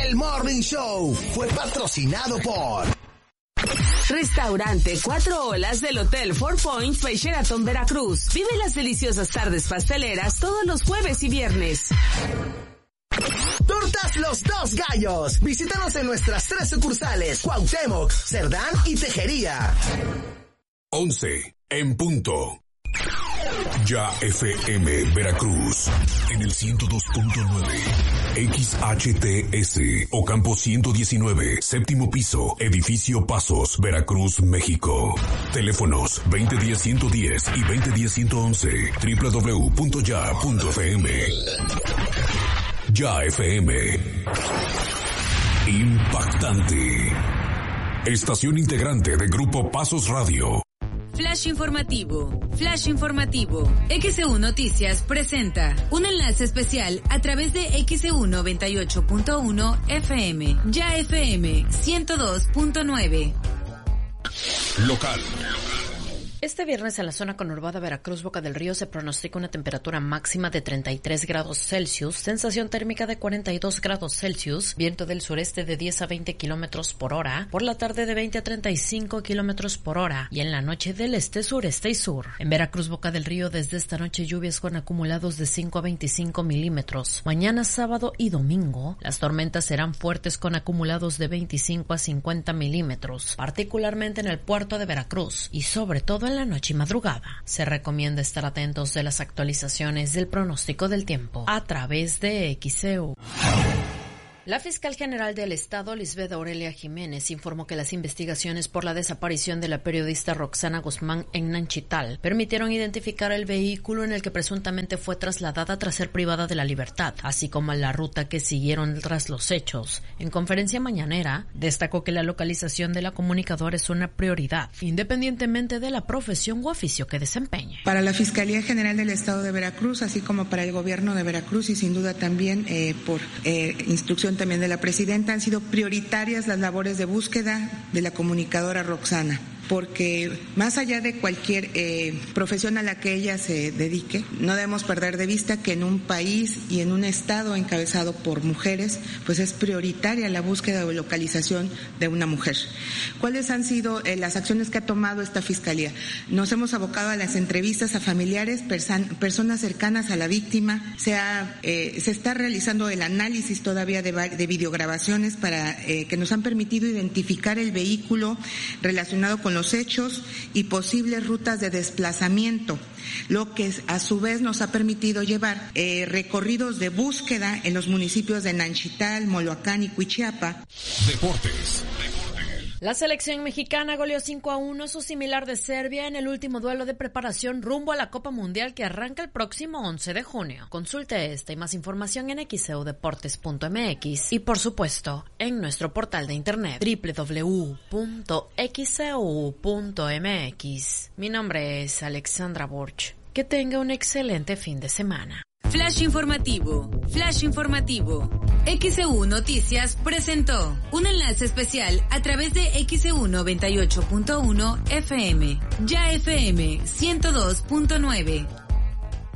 El Morning Show fue patrocinado por Restaurante 4 Olas del Hotel Four Points by Sheraton Veracruz. Vive las deliciosas tardes pasteleras todos los jueves y viernes. Tortas Los Dos Gallos. Visítanos en nuestras 3 sucursales: Cuauhtémoc, Cerdán y Tejería. 11 en punto. Ya FM Veracruz en el 102.9 XHTS Ocampo 119, séptimo piso, edificio Pasos, Veracruz, México. Teléfonos 2010-110 y 2010-111, www.ya.fm. Ya FM. Impactante. Estación integrante de Grupo Pasos Radio. Flash informativo. Flash informativo. XEU Noticias presenta un enlace especial a través de XEU 98.1 FM. Ya FM 102.9. Local. Este viernes en la zona conurbada Veracruz, Boca del Río, se pronostica una temperatura máxima de 33 grados Celsius, sensación térmica de 42 grados Celsius, viento del sureste de 10 a 20 kilómetros por hora, por la tarde de 20 a 35 kilómetros por hora y en la noche del este, sureste y sur. En Veracruz, Boca del Río, desde esta noche lluvias con acumulados de 5 a 25 milímetros. Mañana, sábado y domingo, las tormentas serán fuertes con acumulados de 25 a 50 milímetros, particularmente en el puerto de Veracruz y sobre todo en la noche y madrugada. Se recomienda estar atentos de las actualizaciones del pronóstico del tiempo a través de XEU. La fiscal general del Estado, Lisbeth Aurelia Jiménez, informó que las investigaciones por la desaparición de la periodista Roxana Guzmán en Nanchital permitieron identificar el vehículo en el que presuntamente fue trasladada tras ser privada de la libertad, así como la ruta que siguieron tras los hechos. En conferencia mañanera, destacó que la localización de la comunicadora es una prioridad, independientemente de la profesión u oficio que desempeñe. Para la Fiscalía General del Estado de Veracruz, así como para el Gobierno de Veracruz y sin duda también por instrucción también de la presidenta, han sido prioritarias las labores de búsqueda de la comunicadora Roxana, porque más allá de cualquier profesión a la que ella se dedique, no debemos perder de vista que en un país y en un estado encabezado por mujeres, pues es prioritaria la búsqueda o localización de una mujer. ¿Cuáles han sido las acciones que ha tomado esta Fiscalía? Nos hemos abocado a las entrevistas a familiares, personas cercanas a la víctima. Se está realizando el análisis todavía de videograbaciones para que nos han permitido identificar el vehículo relacionado con los hechos y posibles rutas de desplazamiento, lo que a su vez nos ha permitido llevar recorridos de búsqueda en los municipios de Nanchital, Moloacán y Cuichiapa. Deportes. La selección mexicana goleó 5-1 a su similar de Serbia en el último duelo de preparación rumbo a la Copa Mundial que arranca el próximo 11 de junio. Consulte esta y más información en xeudeportes.mx y por supuesto en nuestro portal de internet www.xeu.mx. Mi nombre es Alexandra Borch. Que tenga un excelente fin de semana. Flash informativo. Flash informativo. XEU Noticias presentó un enlace especial a través de XEU 98.1 FM. Ya FM 102.9.